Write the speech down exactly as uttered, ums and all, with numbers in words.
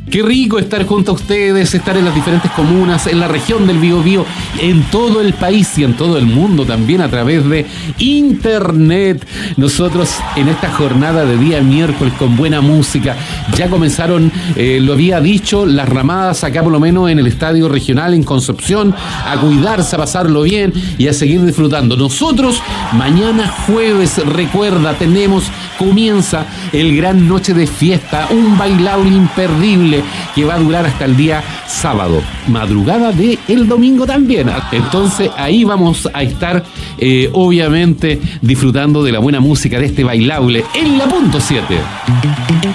Qué rico estar junto a ustedes, estar en las diferentes comunas, en la región del Biobío, en todo el país y en todo el mundo también a través de internet. Nosotros en esta jornada de día miércoles con buena música, ya comenzaron, eh, lo había dicho, las ramadas acá por lo menos en el Estadio Regional en Concepción, a cuidarse, a pasarlo bien y a seguir disfrutando. Nosotros mañana jueves, recuerda, tenemos, comienza el Gran Noche de Fiesta, un bailable imperdible que va a durar hasta el día sábado, madrugada de el domingo también. Entonces ahí vamos a estar eh, obviamente disfrutando de la buena música de este bailable en la punto siete.